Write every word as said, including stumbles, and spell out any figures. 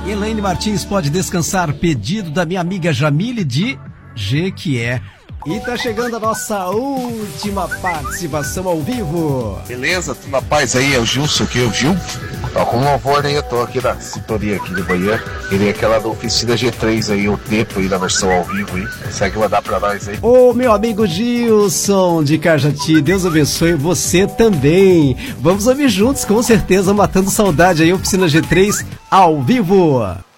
Elaine Martins pode descansar, pedido da minha amiga Jamile de Jequié. E tá chegando a nossa última participação ao vivo. Beleza, tudo na paz aí, é o Gilson aqui, o Gil. Ó, com louvor aí, eu tô aqui na sintonia aqui de manhã. Queria aquela da Oficina G três aí, o tempo aí na versão ao vivo aí. Consegue mandar pra nós aí? Ô, meu amigo Gilson de Cajati, Deus abençoe você também. Vamos ouvir juntos, com certeza, matando saudade aí, Oficina G três ao vivo.